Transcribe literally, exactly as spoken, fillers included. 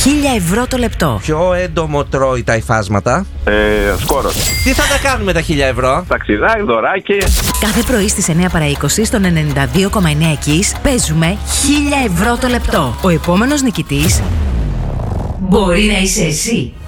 χίλια ευρώ το λεπτό. Ποιο έντομο τρώει τα υφάσματα? Ε, σκόρος. Τι θα τα κάνουμε τα χίλια ευρώ? Ταξιδάκι, δωράκι. Κάθε πρωί στις εννιά παρά είκοσι στον ενενήντα δύο κόμμα εννέα Kiss παίζουμε χίλια ευρώ το λεπτό. Ο επόμενος νικητής μπορεί να είσαι εσύ.